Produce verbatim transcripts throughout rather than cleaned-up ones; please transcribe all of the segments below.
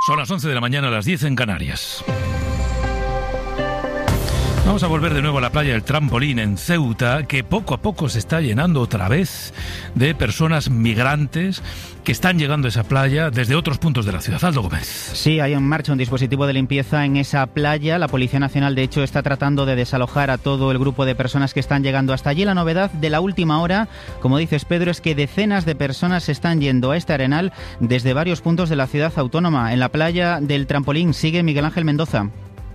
Son las once de la mañana, a las diez en Canarias. Vamos a volver de nuevo a la playa del Trampolín en Ceuta, que poco a poco se está llenando otra vez de personas migrantes que están llegando a esa playa desde otros puntos de la ciudad. Aldo Gómez. Sí, hay en marcha un dispositivo de limpieza en esa playa. La Policía Nacional, de hecho, está tratando de desalojar a todo el grupo de personas que están llegando hasta allí. La novedad de la última hora, como dices, Pedro, es que decenas de personas se están yendo a este arenal desde varios puntos de la ciudad autónoma. En la playa del Trampolín sigue Miguel Ángel Mendoza.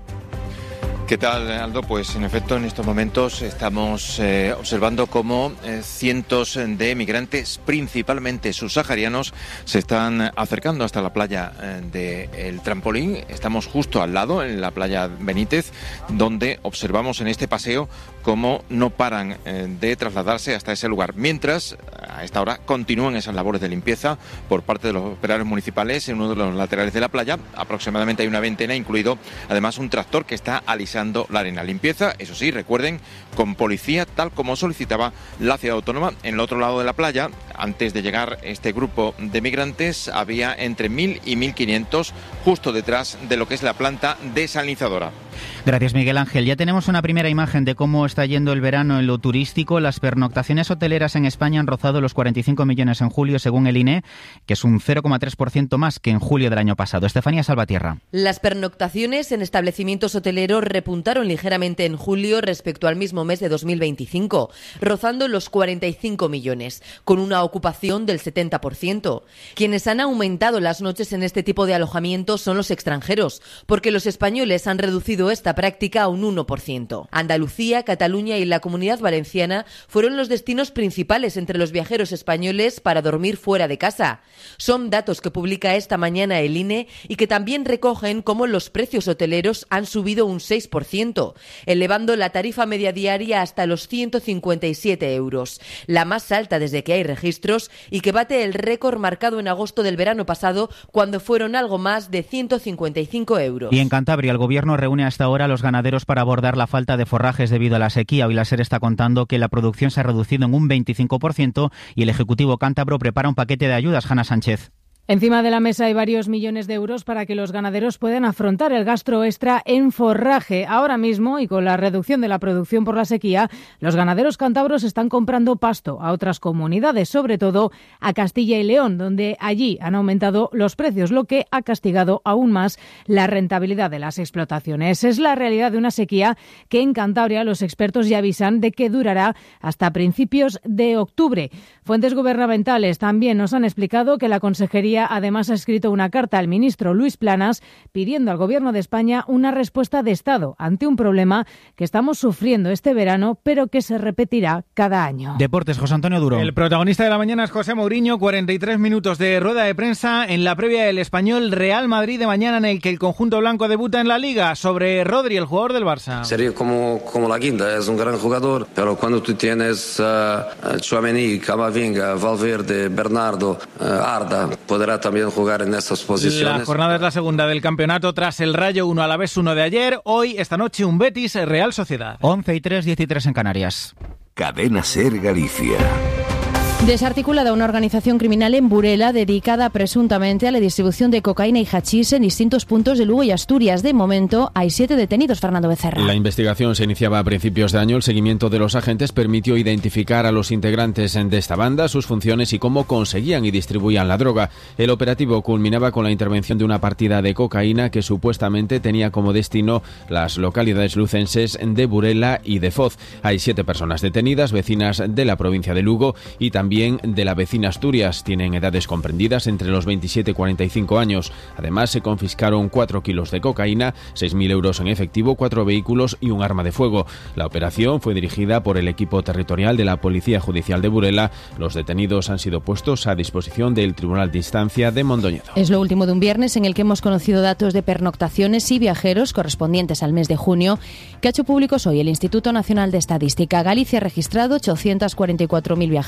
¿Qué tal, Aldo? Pues en efecto en estos momentos estamos eh, observando cómo eh, cientos de migrantes, principalmente subsaharianos, se están acercando hasta la playa eh, del Trampolín. Estamos justo al lado, en la playa Benítez, donde observamos en este paseo cómo no paran eh, de trasladarse hasta ese lugar. Mientras, a esta hora, continúan esas labores de limpieza por parte de los operarios municipales en uno de los laterales de la playa. Aproximadamente hay una veintena, incluido además un tractor que está alisando la arena. Limpieza, eso sí, recuerden, con policía, tal como solicitaba la ciudad autónoma. En el otro lado de la playa, antes de llegar este grupo de migrantes, había entre mil y mil quinientos justo detrás de lo que es la planta desalinizadora. Gracias, Miguel Ángel. Ya tenemos una primera imagen de cómo está yendo el verano en lo turístico. Las pernoctaciones hoteleras en España han rozado los cuarenta y cinco millones en julio, según el I N E, que es un cero coma tres por ciento más que en julio del año pasado. Estefanía Salvatierra. Las pernoctaciones en establecimientos hoteleros repuntaron ligeramente en julio respecto al mismo mes de dos mil veinticinco, rozando los cuarenta y cinco millones, con una ocupación del setenta por ciento. Quienes han aumentado las noches en este tipo de alojamientos son los extranjeros, porque los españoles han reducido esta práctica a un uno por ciento. Andalucía, Cataluña y la Comunidad Valenciana fueron los destinos principales entre los viajeros españoles para dormir fuera de casa. Son datos que publica esta mañana el I N E y que también recogen cómo los precios hoteleros han subido un seis por ciento, elevando la tarifa media diaria hasta los ciento cincuenta y siete euros, la más alta desde que hay registros y que bate el récord marcado en agosto del verano pasado, cuando fueron algo más de ciento cincuenta y cinco euros. Y en Cantabria, el gobierno reúne hasta ahora a los ganaderos para abordar la falta de forrajes debido a la sequía. Hoy la SER está contando que la producción se ha reducido en un veinticinco por ciento y el Ejecutivo cántabro prepara un paquete de ayudas. Hanna Sánchez. Encima de la mesa hay varios millones de euros para que los ganaderos puedan afrontar el gasto extra en forraje. Ahora mismo, y con la reducción de la producción por la sequía, los ganaderos cántabros están comprando pasto a otras comunidades, sobre todo a Castilla y León, donde allí han aumentado los precios, lo que ha castigado aún más la rentabilidad de las explotaciones. Es la realidad de una sequía que en Cantabria los expertos ya avisan de que durará hasta principios de octubre. Fuentes gubernamentales también nos han explicado que la Consejería además ha escrito una carta al ministro Luis Planas pidiendo al Gobierno de España una respuesta de Estado ante un problema que estamos sufriendo este verano, pero que se repetirá cada año. Deportes, José Antonio Duro. El protagonista de la mañana es José Mourinho, cuarenta y tres minutos de rueda de prensa en la previa del Español Real Madrid de mañana, en el que el conjunto blanco debuta en la Liga. Sobre Rodri, el jugador del Barça. Sería como, como la quinta, es un gran jugador, pero cuando tú tienes uh, Tchouaméni, Camavinga, Valverde, Bernardo, uh, Arda, podrá también jugar en esas posiciones. La jornada es la segunda del campeonato tras el Rayo uno Alavés uno de ayer. Hoy, esta noche, un Betis Real Sociedad. once y tres, diez y tres en Canarias. Cadena SER Galicia. Desarticulada una organización criminal en Burela dedicada presuntamente a la distribución de cocaína y hachís en distintos puntos de Lugo y Asturias. De momento hay siete detenidos. Fernando Becerra. La investigación se iniciaba a principios de año. El seguimiento de los agentes permitió identificar a los integrantes de esta banda, sus funciones y cómo conseguían y distribuían la droga. El operativo culminaba con la intervención de una partida de cocaína que supuestamente tenía como destino las localidades lucenses de Burela y de Foz. Hay siete personas detenidas, vecinas de la provincia de Lugo y también También de la vecina Asturias. Tienen edades comprendidas entre los veintisiete y cuarenta y cinco años. Además, se confiscaron cuatro kilos de cocaína, seis mil euros en efectivo, cuatro vehículos y un arma de fuego. La operación fue dirigida por el equipo territorial de la Policía Judicial de Burela. Los detenidos han sido puestos a disposición del Tribunal de Instancia de Mondoñedo. Es lo último de un viernes en el que hemos conocido datos de pernoctaciones y viajeros correspondientes al mes de junio, que ha hecho públicos hoy el Instituto Nacional de Estadística. Galicia ha registrado ochocientos cuarenta y cuatro mil viajeros. Es un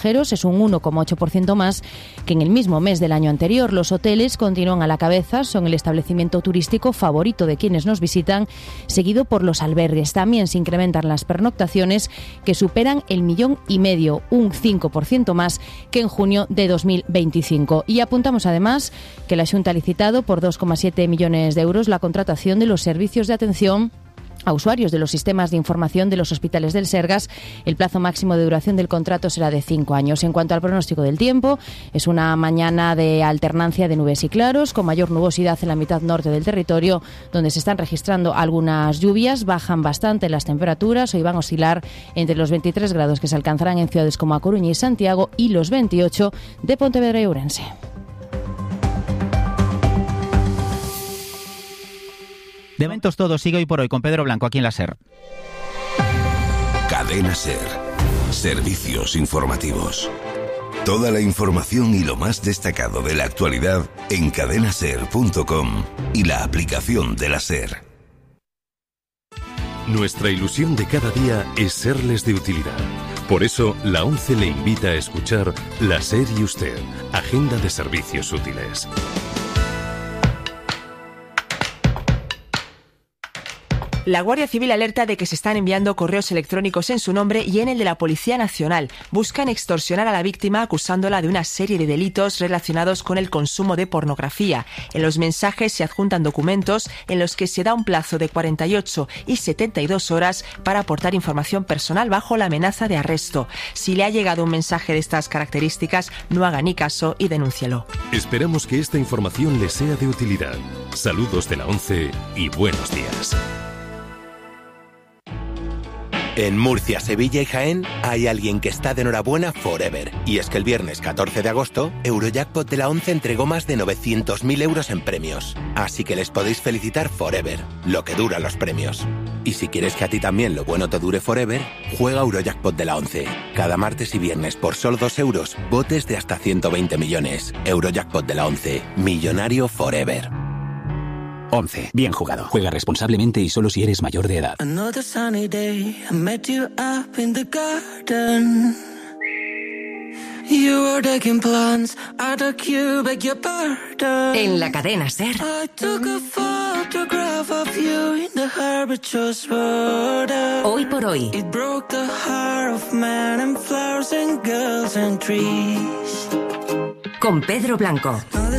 un uno coma ocho por ciento más que en el mismo mes del año anterior. Los hoteles continúan a la cabeza, son el establecimiento turístico favorito de quienes nos visitan, seguido por los albergues. También se incrementan las pernoctaciones, que superan el millón y medio, un cinco por ciento más que en junio de dos mil veinticinco. Y apuntamos además que la Xunta ha licitado por dos coma siete millones de euros la contratación de los servicios de atención a usuarios de los sistemas de información de los hospitales del Sergas. El plazo máximo de duración del contrato será de cinco años. En cuanto al pronóstico del tiempo, es una mañana de alternancia de nubes y claros, con mayor nubosidad en la mitad norte del territorio, donde se están registrando algunas lluvias. Bajan bastante las temperaturas, hoy van a oscilar entre los veintitrés grados que se alcanzarán en ciudades como A Coruña y Santiago y los veintiocho de Pontevedra y Ourense. De eventos todo sigue hoy por hoy con Pedro Blanco aquí en la SER. Cadena SER. Servicios informativos. Toda la información y lo más destacado de la actualidad en cadena ser punto com y la aplicación de la SER. Nuestra ilusión de cada día es serles de utilidad. Por eso, la ONCE le invita a escuchar La SER y Usted, Agenda de Servicios Útiles. La Guardia Civil alerta de que se están enviando correos electrónicos en su nombre y en el de la Policía Nacional. Buscan extorsionar a la víctima acusándola de una serie de delitos relacionados con el consumo de pornografía. En los mensajes se adjuntan documentos en los que se da un plazo de cuarenta y ocho y setenta y dos horas para aportar información personal bajo la amenaza de arresto. Si le ha llegado un mensaje de estas características, no haga ni caso y denúncielo. Esperamos que esta información le sea de utilidad. Saludos de la ONCE y buenos días. En Murcia, Sevilla y Jaén hay alguien que está de enhorabuena forever. Y es que el viernes catorce de agosto, Eurojackpot de la ONCE entregó más de novecientos mil euros en premios. Así que les podéis felicitar forever, lo que duran los premios. Y si quieres que a ti también lo bueno te dure forever, juega Eurojackpot de la ONCE. Cada martes y viernes por solo dos euros, botes de hasta ciento veinte millones. Eurojackpot de la ONCE, millonario forever. once. Bien jugado. Juega responsablemente y solo si eres mayor de edad. Another sunny day, I met you up in the garden. You were taking plans at a cube, beg your pardon. En la cadena SER. I took a photograph of you in the Herbaceous Road. Hoy por hoy. It broke the heart of man and flowers and girls and trees. Con Pedro Blanco.